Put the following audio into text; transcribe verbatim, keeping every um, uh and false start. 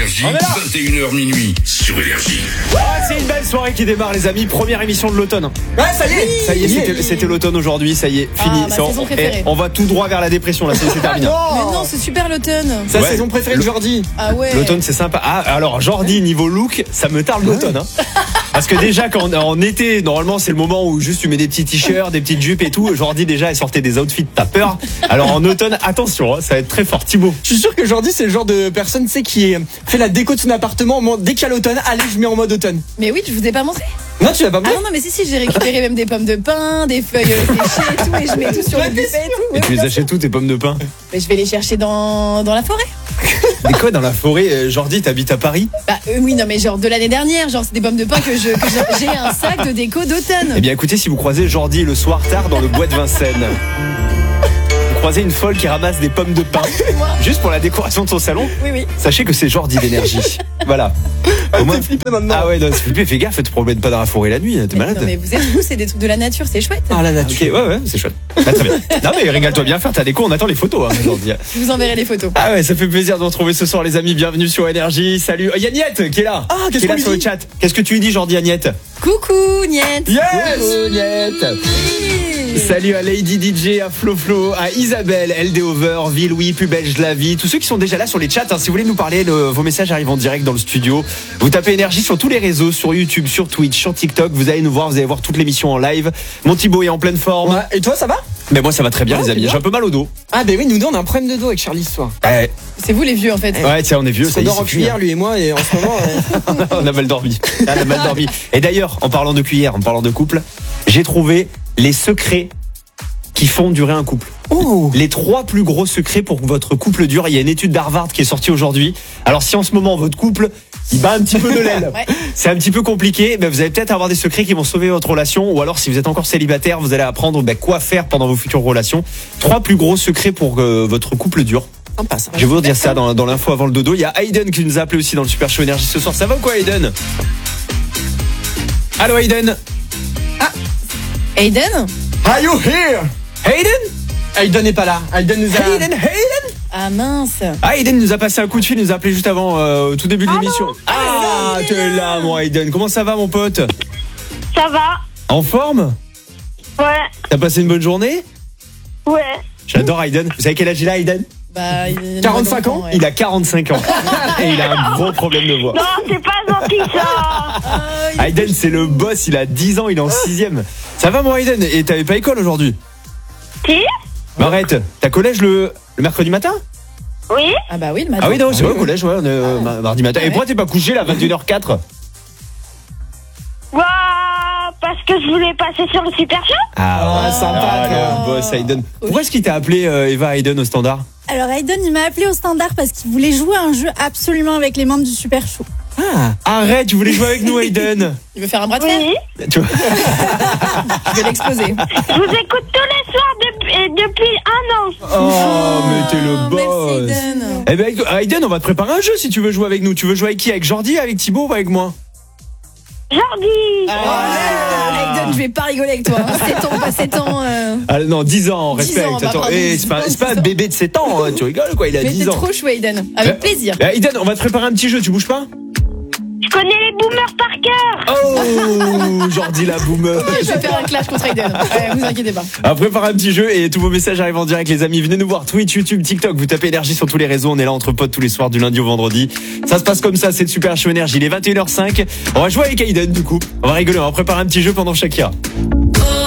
Énergie, vingt et une heures minuit sur Énergie. Ah, c'est une belle soirée qui démarre, les amis. Première émission de l'automne. Ouais, ça y est. Ça y est, c'était, c'était l'automne aujourd'hui. Ça y est, fini. Ah, ma C'est- saison on, préférée. eh, on va tout droit vers la dépression là. C'est, c'est terminé. Mais non, c'est super l'automne. Sa Ouais. saison préférée de Jordi. Ah ouais. L'automne, c'est sympa. Ah, alors Jordi, niveau look, ça me tarde l'automne. Hein. Parce que déjà, quand en été, normalement, c'est le moment où juste tu mets des petits t-shirts, des petites jupes et tout. Jordi, déjà, elle sortait des outfits, t'as peur. Alors en automne, attention, hein, ça va être très fort. Thibaut. Je suis sûr que Jordi, c'est le genre de personne, tu sais, qui fait la déco de son appartement. Moi, dès qu'il y a l'automne, allez, je mets en mode automne. Mais oui, je vous ai pas montré. Non, tu l'as pas Ah montré. non, non, mais si, si, j'ai récupéré même des pommes de pin, des feuilles euh, séchées et tout, et je mets tout sur le buffet et tout. Et Oui, tu oui, les bien achètes où tes pommes de pin? sûr. Mais je vais les chercher dans, dans la forêt. Mais quoi, dans la forêt? euh, Jordi, t'habites à Paris? Bah euh, oui, non, mais genre de l'année dernière, genre c'est des pommes de pin que je, que je- j'ai un sac de déco d'automne. Eh bien écoutez, si vous croisez Jordi le soir tard dans le bois de Vincennes, vous croisez une folle qui ramasse des pommes de pin Moi. juste pour la décoration de son salon, Oui, oui. sachez que c'est Jordi d'énergie. Voilà. Au moins- T'es flippé maintenant. Ah ouais, non, c'est flippé, fais gaffe, tu te promènes pas dans la forêt la nuit, t'es Mais, malade. non, mais vous êtes où? C'est des trucs de la nature, c'est chouette. Ah, la Ok, nature. ouais, ouais, c'est chouette. Bah, très bien. Non, mais régale-toi bien, faire ta déco, on attend les photos, hein, Jordi. Je vous enverrai les photos. Ah ouais, ça fait plaisir de vous retrouver ce soir, les amis. Bienvenue sur Énergie. Salut. Oh, Yagnette qui est là. Ah, qu'est-ce qui est qu'on là lui sur le dit chat. Qu'est-ce que tu lui dis, Jordi, Agnette? Coucou, Niette. Yes, Agnette. Salut à Lady D J, à Flo Flo, à Isabelle, L D Over, Villouis, plus belge la vie, tous ceux qui sont déjà là sur les chats. Hein, si vous voulez nous parler, le, vos messages arrivent en direct dans le studio. Vous tapez Énergie sur tous les réseaux, sur YouTube, sur Twitch, sur TikTok. Vous allez nous voir, vous allez voir toute l'émission en live. Mon Thibaut est en pleine forme. Ouais. Et toi, ça va? Mais moi, ça va très bien, Ouais, les amis. c'est bien. J'ai un peu mal au dos. Ah, ben oui, nous deux, on a un problème de dos avec Charlie ce soir. Ouais, C'est vous les vieux en fait. ouais, tiens, on est vieux. On Ça y est, dort en c'est fini, cuillère, lui et moi, et en ce moment. euh, on a mal dormi. On a mal dormi. Et d'ailleurs, en parlant de cuillère, en parlant de couple, j'ai trouvé les secrets qui font durer un couple. Oh. Les trois plus gros secrets pour que votre couple dure. Il y a une étude d'Harvard qui est sortie aujourd'hui. Alors si en ce moment votre couple il bat un petit peu de l'aile, Ouais. c'est un petit peu compliqué, ben vous allez peut-être avoir des secrets qui vont sauver votre relation. Ou alors si vous êtes encore célibataire, vous allez apprendre ben, quoi faire pendant vos futures relations. Trois plus gros secrets pour que votre couple dure. Sympa, ça. Je vais vous dire ça dans, dans l'info avant le dodo. Il y a Aiden qui nous a appelé aussi dans le Super Show Énergie ce soir. Ça va ou quoi, Aiden? Allô, Aiden? Aiden. Are you here? Aiden? Aiden n'est pas là. Aiden nous a. Aiden, Aiden? Ah mince. Ah, Aiden nous a passé un coup de fil, il nous a appelé juste avant, euh, au tout début de l'émission. Ah, il est t'es là, mon Aiden. Comment ça va, mon pote? Ça va? En forme? Ouais, T'as passé une bonne journée? ouais. J'adore Aiden. Vous savez quel âge il a, Aiden? Bah, il- quarante-cinq il- ans, ouais. Il a quarante-cinq ans. Et il a un gros problème de voix. Non, c'est pas gentil ça. Ah, il- Aiden, c'est le boss, il a dix ans, il est en sixième. Ça va, mon Aiden? Et t'avais pas école aujourd'hui? Si? Bah, arrête, t'as collège le, le mercredi matin? Oui? Ah bah oui, le matin. Ah oui, non, c'est vrai, au collège, ouais, on est, euh, Ah. mardi matin. Ah Et ouais. pourquoi t'es pas couché là, vingt et une heures quatre? Bah, parce que je voulais passer sur le Super Show. Ah, sympa, Ah, toi. le boss Aiden. Pourquoi est-ce qu'il t'a appelé, euh, Eva, Aiden, au standard? Alors Aiden, il m'a appelé au standard parce qu'il voulait jouer à un jeu absolument avec les membres du Super Show. Ah. Arrête, tu voulais jouer avec nous, Aiden. Il veut faire un bras de fer. Oui. Tu vois. Je vais l'exploser. Je vous écoute tous les soirs depuis, euh, depuis un an. Oh, mais t'es le boss. Merci Aiden. Eh ben, Aiden, on va te préparer un jeu si tu veux jouer avec nous. Tu veux jouer avec qui? Avec Jordi, avec Thibaut ou avec moi? Jordi. Ah, Aiden, je vais pas rigoler avec toi. sept ans, pas sept ans. euh. Ah non, dix ans, dix respecte. ans, bah, Attends, pardon, eh, dix c'est pas, ans, c'est pas un dix ans. bébé de sept ans, hein. Tu rigoles quoi? Il a Mais dix t'es ans. trop chou, Aiden. Avec plaisir. Eh, Aiden, on va te préparer un petit jeu, tu bouges pas? Je connais les boomers par cœur. Oh, Jordi la boomer. Je vais faire un clash contre Aiden. Ouais, vous inquiétez pas. On prépare un petit jeu et tous vos messages arrivent en direct, les amis. Venez nous voir Twitch, YouTube, TikTok. Vous tapez Énergie sur tous les réseaux. On est là entre potes tous les soirs du lundi au vendredi. Ça se passe comme ça, c'est le Super Show Énergie. Il est vingt et une heures cinq. On va jouer avec Aiden du coup. On va rigoler, on va préparer un petit jeu pendant Shakira.